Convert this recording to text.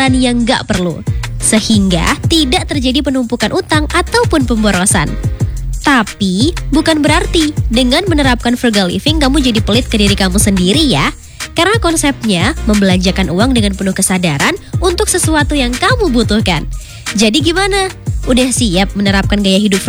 pengeluaran yang nggak perlu, sehingga tidak terjadi penumpukan utang ataupun pemborosan. Tapi, bukan berarti dengan menerapkan frugal living kamu jadi pelit ke diri kamu sendiri ya. Karena konsepnya membelanjakan uang dengan penuh kesadaran untuk sesuatu yang kamu butuhkan. Jadi gimana? Udah siap menerapkan gaya hidup frugal